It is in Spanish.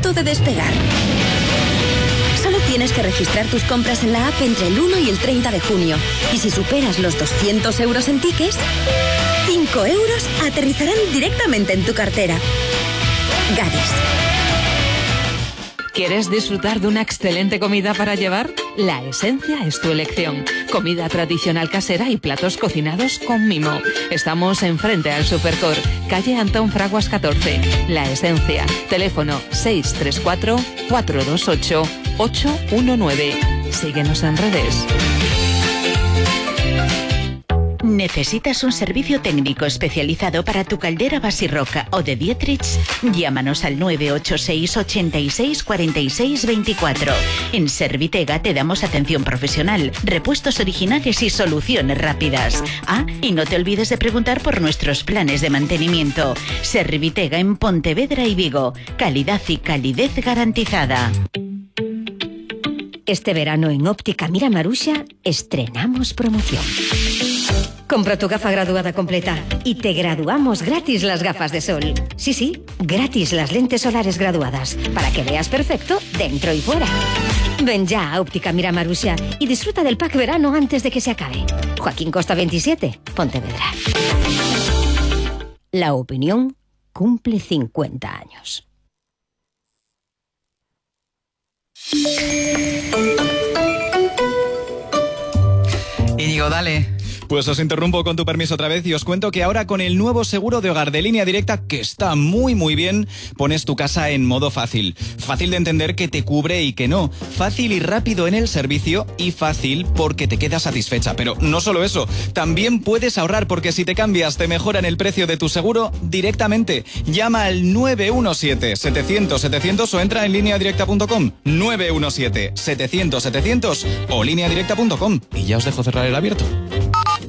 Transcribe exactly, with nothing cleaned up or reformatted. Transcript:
punto de despegar. Solo tienes que registrar tus compras en la app entre el uno y el treinta de junio. Y si superas los doscientos euros en tickets, cinco euros aterrizarán directamente en tu cartera. Gadis. ¿Quieres disfrutar de una excelente comida para llevar? La Esencia es tu elección. Comida tradicional casera y platos cocinados con mimo. Estamos enfrente al Supercor, calle Antón Fraguas catorce. La Esencia. Teléfono seis tres cuatro, cuatro dos ocho, ocho uno nueve. Síguenos en redes. ¿Necesitas un servicio técnico especializado para tu caldera Basirroca o de Dietrich? Llámanos al nueve ocho seis, ochenta y seis, cuarenta y seis veinticuatro. En Servitega te damos atención profesional, repuestos originales y soluciones rápidas. Ah, y no te olvides de preguntar por nuestros planes de mantenimiento. Servitega en Pontevedra y Vigo. Calidad y calidez garantizada. Este verano en Óptica Mira Marusha estrenamos promoción. Compra tu gafa graduada completa y te graduamos gratis las gafas de sol. Sí, sí, gratis las lentes solares graduadas, para que veas perfecto dentro y fuera. Ven ya a Óptica Mira Marusha y disfruta del pack verano antes de que se acabe. Joaquín Costa veintisiete, Pontevedra. La opinión cumple cincuenta años. Íñigo, dale. Pues os interrumpo con tu permiso otra vez y os cuento que ahora con el nuevo seguro de hogar de Línea Directa, que está muy muy bien, pones tu casa en modo fácil. Fácil de entender que te cubre y que no. Fácil y rápido en el servicio y fácil porque te quedas satisfecha. Pero no solo eso, también puedes ahorrar porque si te cambias te mejoran el precio de tu seguro directamente. Llama al nueve uno siete, setecientos, setecientos o entra en línea directa punto com. nueve uno siete, setecientos, setecientos o línea directa punto com. Y ya os dejo cerrar el abierto.